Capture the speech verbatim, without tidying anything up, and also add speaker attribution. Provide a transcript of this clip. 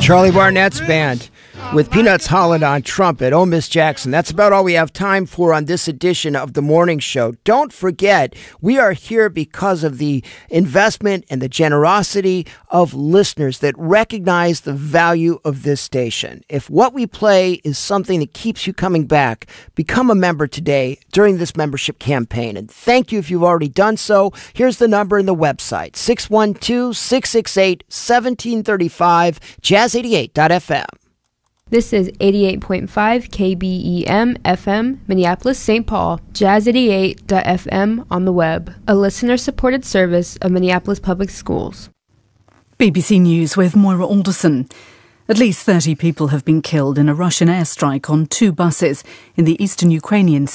Speaker 1: Charlie Barnett's band with Peanuts Holland on trumpet. Oh, Miss Jackson. That's about all we have time for on this edition of The Morning Show. Don't forget, we are here because of the investment and the generosity of listeners that recognize the value of this station. If what we play is something that keeps you coming back, become a member today during this membership campaign. And thank you if you've already done so. Here's the number and the website, six one two, six six eight, one seven three five, jazz eighty-eight dot f m.
Speaker 2: This is eighty-eight point five K B E M F M, Minneapolis, Saint Paul, jazz eighty-eight dot f m on the web, a listener-supported service of Minneapolis Public Schools.
Speaker 3: B B C News with Moira Alderson. At least thirty people have been killed in a Russian airstrike on two buses in the eastern Ukrainian